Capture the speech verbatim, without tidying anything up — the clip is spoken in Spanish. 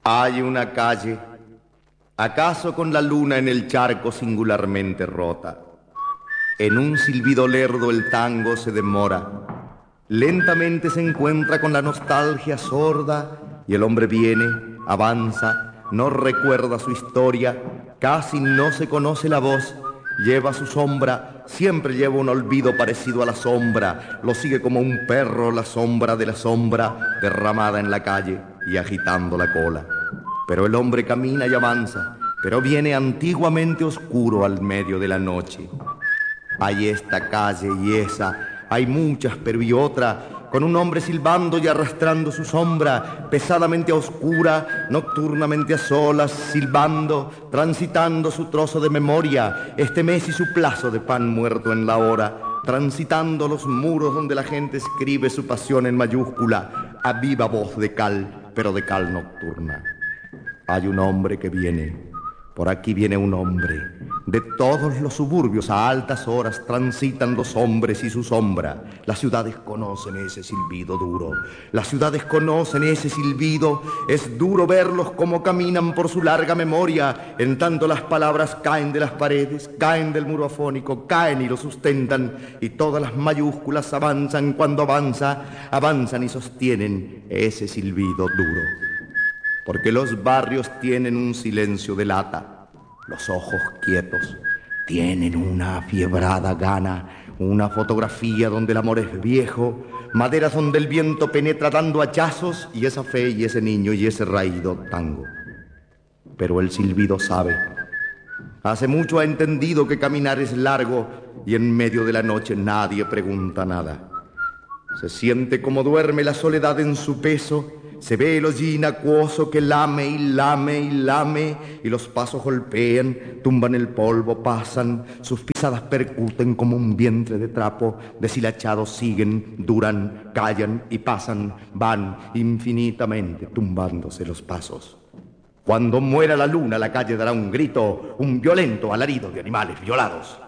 Hay una calle, acaso con la luna en el charco singularmente rota. En un silbido lerdo el tango se demora. Lentamente se encuentra con la nostalgia sorda y el hombre viene, avanza, no recuerda su historia, casi no se conoce la voz, lleva su sombra, siempre lleva un olvido parecido a la sombra, lo sigue como un perro la sombra de la sombra derramada en la calle y agitando la cola. Pero el hombre camina y avanza, pero viene antiguamente oscuro al medio de la noche. Hay esta calle y esa, hay muchas, pero y otra, con un hombre silbando y arrastrando su sombra, pesadamente a oscura, nocturnamente a solas, silbando, transitando su trozo de memoria, este mes y su plazo de pan muerto en la hora, transitando los muros donde la gente escribe su pasión en mayúscula, a viva voz de cal, pero de cal nocturna. Hay un hombre que viene, por aquí viene un hombre. De todos los suburbios a altas horas transitan los hombres y su sombra. Las ciudades conocen ese silbido duro. Las ciudades conocen ese silbido. Es duro verlos como caminan por su larga memoria. En tanto las palabras caen de las paredes, caen del muro afónico, caen y lo sustentan. Y todas las mayúsculas avanzan cuando avanza, avanzan y sostienen ese silbido duro. Porque los barrios tienen un silencio de lata, los ojos quietos, tienen una afiebrada gana, una fotografía donde el amor es viejo, maderas donde el viento penetra dando hachazos, y esa fe y ese niño y ese raído tango. Pero el silbido sabe, hace mucho ha entendido que caminar es largo y en medio de la noche nadie pregunta nada. Se siente como duerme la soledad en su peso. Se ve el hollín acuoso que lame y lame y lame, y los pasos golpean, tumban el polvo, pasan, sus pisadas percuten como un vientre de trapo, deshilachados siguen, duran, callan y pasan, van infinitamente tumbándose los pasos. Cuando muera la luna la calle dará un grito, un violento alarido de animales violados.